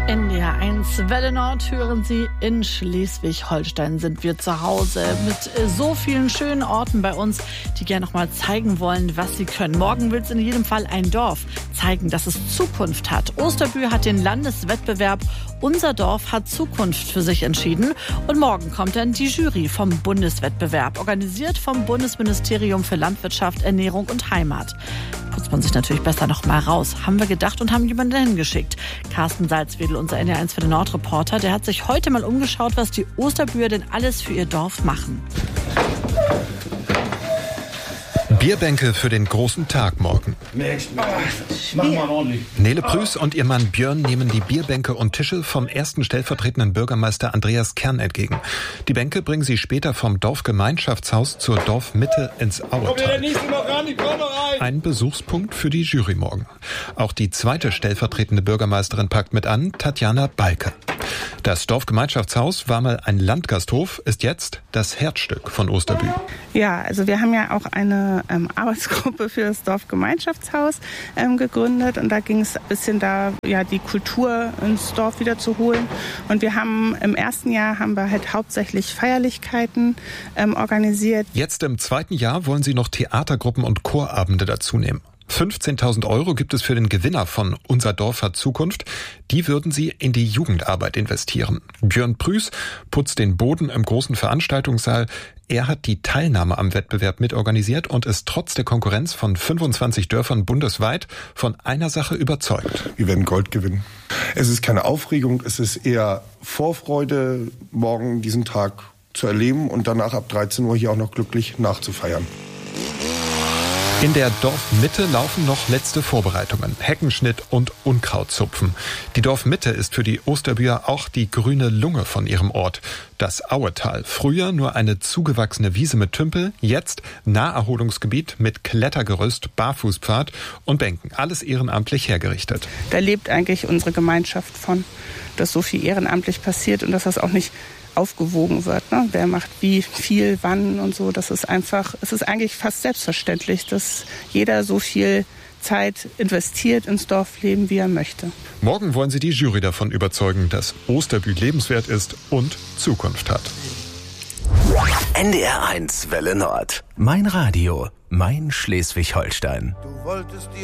NDR 1 Welle Nord hören Sie. In Schleswig-Holstein sind wir zu Hause mit so vielen schönen Orten bei uns, die gerne noch mal zeigen wollen, was sie können. Morgen will es in jedem Fall ein Dorf zeigen, dass es Zukunft hat. Osterbühl hat den Landeswettbewerb Unser Dorf hat Zukunft für sich entschieden. Und morgen kommt dann die Jury vom Bundeswettbewerb, organisiert vom Bundesministerium für Landwirtschaft, Ernährung und Heimat. Putzt man sich natürlich besser noch mal raus, haben wir gedacht und haben jemanden dahin geschickt. Carsten Salzwedel, unser NDR 1 für den Nordreporter, der hat sich heute mal umgeschaut, was die Osterbüher denn alles für ihr Dorf machen. Bierbänke für den großen Tag morgen. Ich mach mal ordentlich. Nele Prüß und ihr Mann Björn nehmen die Bierbänke und Tische vom ersten stellvertretenden Bürgermeister Andreas Kern entgegen. Die Bänke bringen sie später vom Dorfgemeinschaftshaus zur Dorfmitte ins Auetal. Ein Besuchspunkt für die Jury morgen. Auch die zweite stellvertretende Bürgermeisterin packt mit an, Tatjana Balke. Das Dorfgemeinschaftshaus war mal ein Landgasthof, ist jetzt das Herzstück von Osterbühl. Ja, also wir haben ja auch eine Arbeitsgruppe für das Dorfgemeinschaftshaus gegründet und da ging es ein bisschen die Kultur ins Dorf wieder zu holen. Und wir haben im ersten Jahr halt hauptsächlich Feierlichkeiten organisiert. Jetzt im zweiten Jahr wollen sie noch Theatergruppen und Chorabende dazu nehmen. 15.000 € gibt es für den Gewinner von Unser Dorf hat Zukunft. Die würden sie in die Jugendarbeit investieren. Björn Prüß putzt den Boden im großen Veranstaltungssaal. Er hat die Teilnahme am Wettbewerb mitorganisiert und ist trotz der Konkurrenz von 25 Dörfern bundesweit von einer Sache überzeugt. Wir werden Gold gewinnen. Es ist keine Aufregung, es ist eher Vorfreude, morgen diesen Tag zu erleben und danach ab 13 Uhr hier auch noch glücklich nachzufeiern. In der Dorfmitte laufen noch letzte Vorbereitungen, Heckenschnitt und Unkrautzupfen. Die Dorfmitte ist für die Osterbüher auch die grüne Lunge von ihrem Ort. Das Auetal, früher nur eine zugewachsene Wiese mit Tümpel, jetzt Naherholungsgebiet mit Klettergerüst, Barfußpfad und Bänken. Alles ehrenamtlich hergerichtet. Da lebt eigentlich unsere Gemeinschaft von, dass so viel ehrenamtlich passiert und dass das auch nicht aufgewogen wird, ne? Wer macht wie viel, wann und so. Es ist eigentlich fast selbstverständlich, dass jeder so viel Zeit investiert ins Dorfleben, wie er möchte. Morgen wollen sie die Jury davon überzeugen, dass Osterbühl lebenswert ist und Zukunft hat. NDR 1 Welle Nord. Mein Radio, mein Schleswig-Holstein.